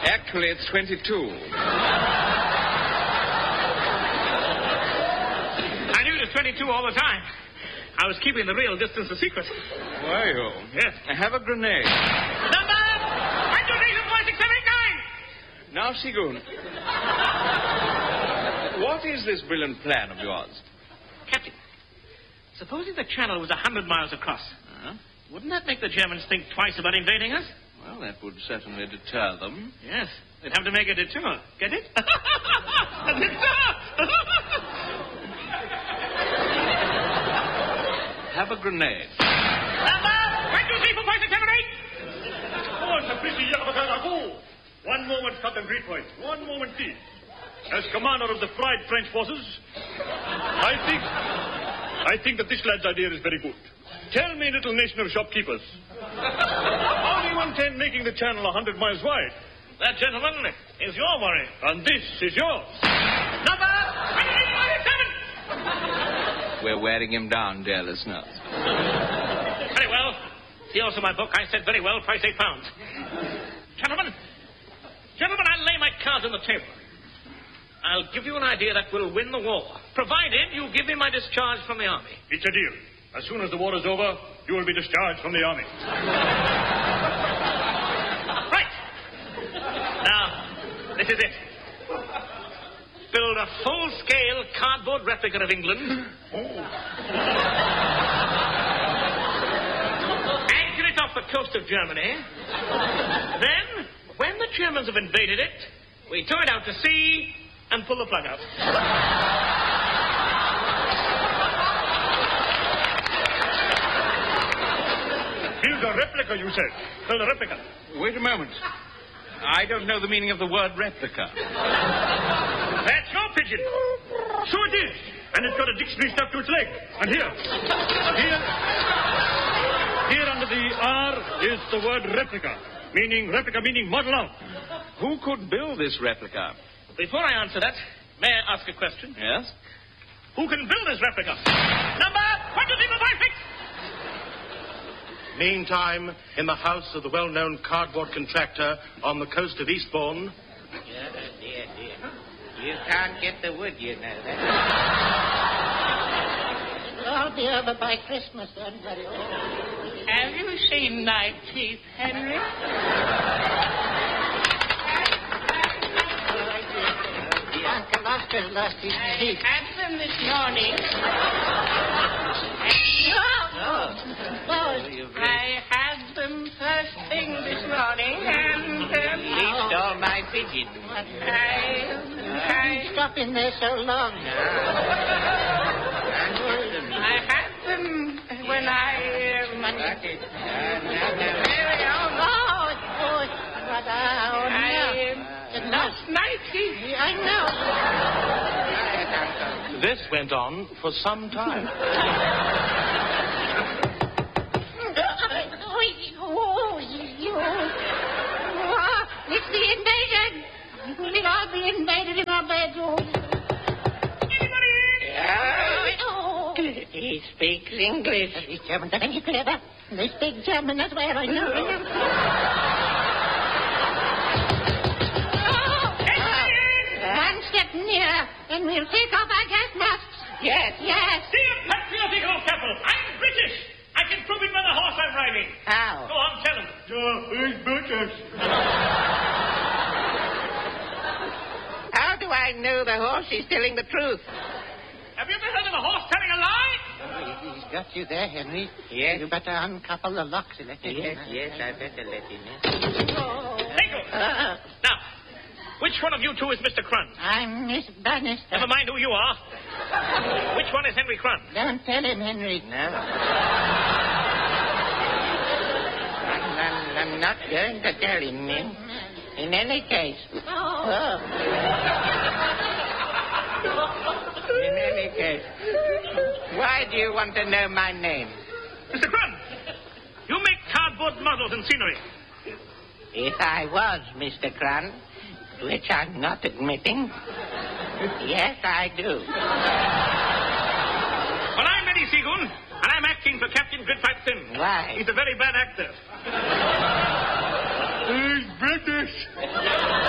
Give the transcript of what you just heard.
Actually, it's 22. I knew it was 22 all the time. I was keeping the real distance a secret. Were you? Yes. Have a grenade. Number 123-469! Now, Sigun. What is this brilliant plan of yours? Captain, supposing the channel was 100 miles across, wouldn't that make the Germans think twice about invading us? Well, that would certainly deter them. Yes. They'd have to make a detour. Get it? A detour! Have a grenade. Number 123-468! One moment, Captain Greenpoint. One moment, please. As commander of the fried French forces, I think that this lad's idea is very good. Tell me, little nation of shopkeepers, how do you intend making the channel 100 miles wide? That, gentlemen, is your worry. And this is yours. Number 127! We're wearing him down, dear listeners. Very well. See also my book. I said very well, price £8. Gentlemen, I'll lay my cards on the table. I'll give you an idea that will win the war, provided you give me my discharge from the army. It's a deal. As soon as the war is over, you will be discharged from the army. Right. Now, this is it. Build a full-scale cardboard replica of England. Anchor it off the coast of Germany. Then, when the Germans have invaded it, we tow it out to sea and pull the plug out. Build a replica, you said. Build a replica. Wait a moment. I don't know the meaning of the word replica. That's your pigeon. So it is. And it's got a dictionary stuck to its leg. And here under the R is the word replica, meaning model out. Who could build this replica? Before I answer that, may I ask a question? Yes? Who can build this replica? Number 123-456! Meantime, in the house of the well-known cardboard contractor on the coast of Eastbourne... Dear. You can't get the wood, you know that. I'll be over by Christmas, then, very well. Have you seen my teeth, Henry? Uncle Oscar's lost his teeth. I had them this morning. I had them first thing this morning, and he stole my pigeon. Stop in there so long. I had them when I... Last night, I know. This went on for some time. It's the invasion. We'll all be invaded in our bedrooms. He speaks English. These Germans are very clever. They speak German as well, I know. One step nearer, and we'll take off our gas masks. Yes. Dear patriotic old couple, I'm British. I can prove it by the horse I'm riding. How? Go on, tell him. He's British. How do I know the horse is telling the truth? Have you ever heard of a horse telling a lie? He's got you there, Henry. Yes. You better uncouple the locks and let him in. Yes, I better let him in. Take him. Now, which one of you two is Mr. Crun? I'm Miss Bannister. Never mind who you are. Which one is Henry Crun? Don't tell him, Henry. No. I'm not going to tell him, in any case. In any case. Why do you want to know my name? Mr. Crun, you make cardboard models and scenery. If I was Mr. Crun, which I'm not admitting, yes, I do. Well, I'm Eddie Seagoon, and I'm acting for Captain Gridpipe Thin. Why? He's a very bad actor. He's British.